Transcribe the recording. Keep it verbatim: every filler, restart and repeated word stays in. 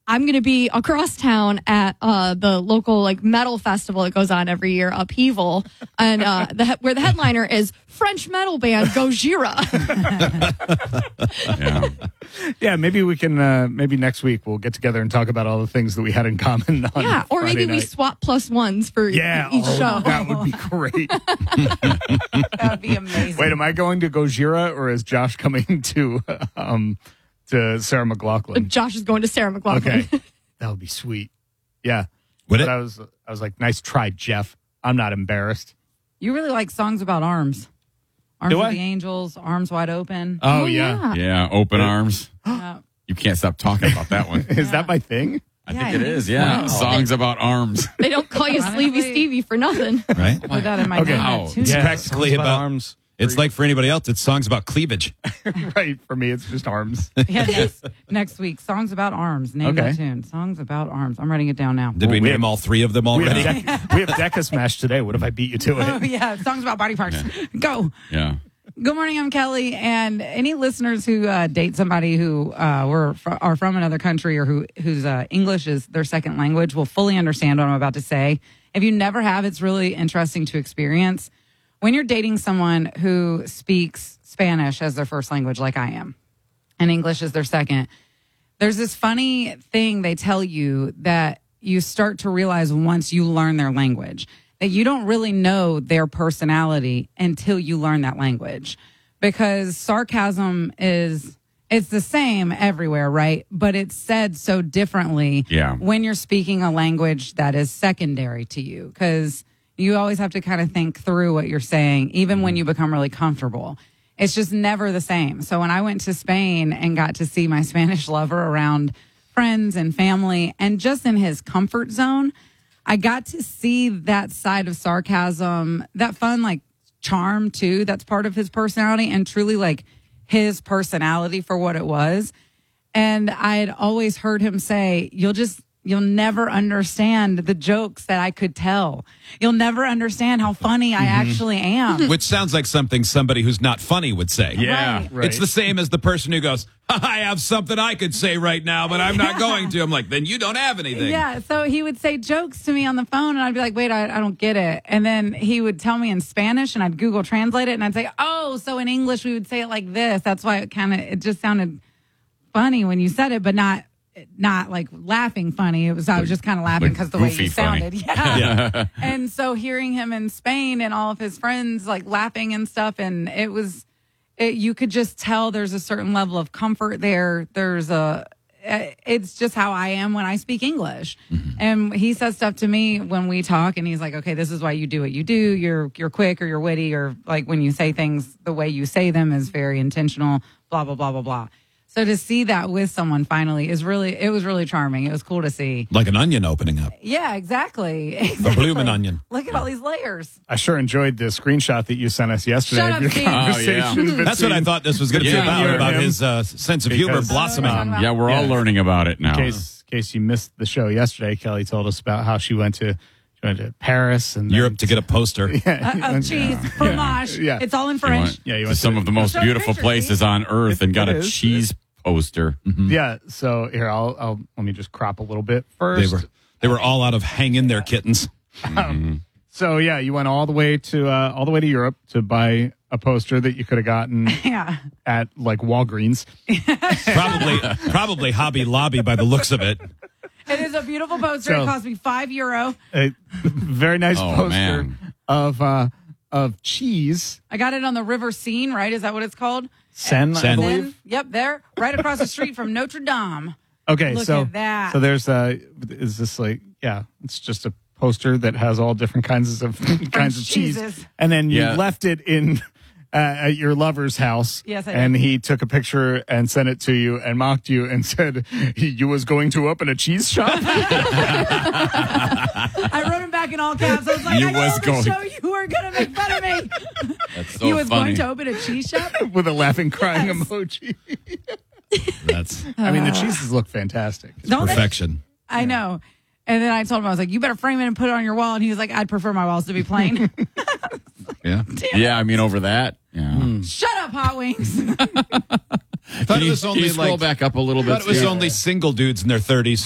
I'm going to be across town at uh, the local like metal festival that goes on every year, Upheaval, and uh, the where the headliner is French metal band Gojira. yeah. yeah, maybe we can. Uh, maybe next week we'll get together and talk about all the things that we had in common. On yeah, or Friday maybe night. we swap plus ones for yeah, each oh, show. That would be great. That would be amazing. Wait, am I going to Gojira or is Josh coming to um to Sarah McLachlan? Josh is going to Sarah McLachlan. Okay, that would be sweet. Yeah, would but it? I was I was like, nice try, Jeff. I'm not embarrassed. You really like songs about arms. Arms Do of I? the Angels, Arms Wide Open. Oh, Oh, yeah. yeah. Yeah, open arms. Yeah. You can't stop talking about that one. Is that my thing? I Yeah, think it I is, think yeah. so. Songs about arms. They don't call you Honestly. Sleepy Stevie for nothing. Right? Put that in my Okay. name. Wow. too. It's Yeah, practically songs about, arms. it's like for anybody else, it's songs about cleavage. Right, for me, it's just arms. Yeah, next, next week, songs about arms. Name Okay. that tune. Songs about arms. I'm writing it down now. Did we Well, we name have- all three of them We already? have, Dec- we have Deca Smash today. What if I beat you to Oh it? yeah, songs about body parts. Go. Yeah. Good morning, I'm Kelly, and any listeners who uh, date somebody who uh, were fr- are from another country or who whose uh, English is their second language will fully understand what I'm about to say. If you never have, it's really interesting to experience. When you're dating someone who speaks Spanish as their first language, like I am, and English is their second, there's this funny thing they tell you that you start to realize once you learn their language, that you don't really know their personality until you learn that language. Because sarcasm is, it's the same everywhere, right? But it's said so differently Yeah. when you're speaking a language that is secondary to you. Because you always have to kind of think through what you're saying, even when you become really comfortable. It's just never the same. So when I went to Spain and got to see my Spanish lover around friends and family and just in his comfort zone, I got to see that side of sarcasm, that fun, like charm too, that's part of his personality and truly like his personality for what it was. And I had always heard him say, you'll just, you'll never understand the jokes that I could tell. You'll never understand how funny I actually am. Which sounds like something somebody who's not funny would say. Yeah. Right. Right. It's the same as the person who goes, I have something I could say right now, but I'm not going to. I'm like, then you don't have anything. Yeah, so he would say jokes to me on the phone, and I'd be like, wait, I, I don't get it. And then he would tell me in Spanish, and I'd Google translate it, and I'd say, oh, so in English we would say it like this. That's why it kind of, it just sounded funny when you said it, but not not like laughing funny. It was, I was just kind of laughing Like because the way goofy you funny. sounded. Yeah. Yeah. And so hearing him in Spain and all of his friends like laughing and stuff, and it was, it, you could just tell there's a certain level of comfort there. There's a, it's just how I am when I speak English. Mm-hmm. And he says stuff to me when we talk, and he's like, okay, this is why you do what you do. You're, you're quick or you're witty, or like when you say things, the way you say them is very intentional, blah, blah, blah, blah, blah. So to see that with someone finally is really, it was really charming. It was cool to see. Like an onion opening up. Yeah, exactly. A exactly. bloomin' onion. Look at all these layers. I sure enjoyed the screenshot that you sent us yesterday Shut of up, your Steve. conversation. Oh, yeah. That's what I thought this was going to Yeah. be about, You about and his uh, sense of humor Because- blossoming. Um, Yeah, we're all Yeah. learning about it now. In case, in case you missed the show yesterday, Kelly told us about how she went to she went to Paris and Europe to get a poster. Yeah, Uh, oh, cheese, fromage. Yeah. It's all in You French. went Yeah, you to went some to- of the most Show the beautiful picture, places Steve. on earth and got It a is. cheese poster. yeah. So here, I'll, I'll let me just crop a little bit They first. were they were all out of hanging their kittens. So yeah, you went all the way to uh, all the way to Europe to buy a poster that you could have gotten Yeah. at like Walgreens. Probably probably Hobby Lobby by the looks of it. It is a beautiful poster. So- it cost me five euro. A very nice Oh, poster man. of uh, of cheese. I got it on the River Seine, right? Is that what it's called? Sen, I Sen. believe. Then, yep, there, right across the street from Notre Dame. Okay, Look so at that. so there's uh is this like yeah, it's just a poster that has all different kinds of kinds of cheese, cheeses. and then you Yeah. left it in uh, at your lover's house. Yes, I did. and he took a picture and sent it to you and mocked you and said you was going to open a cheese shop. I wrote him back in all caps. I was like, You I know was the going- show you were going to make fun of me. That's so he was funny. going to open a cheese shop. With a laughing, crying Yes. emoji. That's I mean, the cheeses look fantastic. Don't they? perfection. I know. And then I told him, I was like, you better frame it and put it on your wall. And he was like, I'd prefer my walls to be plain. Yeah. Yeah, I mean, over that. Yeah. Shut up, Hot Wings. I thought Can it you, was can only you scroll like back up a little I bit? thought it was Steve? only single dudes in their thirties.